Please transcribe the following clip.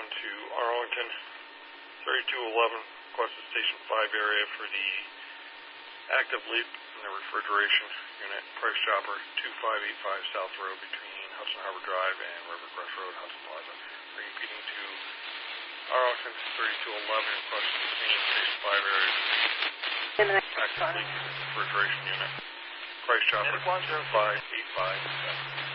to Arlington 3211, requested Station 5 area for the active leak in the refrigeration unit, price chopper 2585 South Road between Hudson Harbor Drive and Rivercrest Road, Hudson Plaza. Repeating to Arlington 3211, requested Station 5 area for the active leak in the refrigeration unit, price chopper 2585.